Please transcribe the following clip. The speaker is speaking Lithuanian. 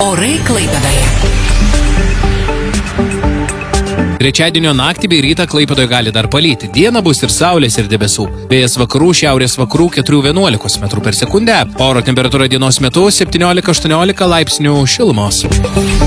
Orai Klaipėdoje. Trečiadienio naktį bei rytą Klaipėdoje gali dar palyti. Dieną bus ir saulės, ir debesų. Vėjas vakarų, šiaurės vakarų 4–11 metrų per sekundę. Oro temperatūra dienos metu 17–18 laipsnių šilumos.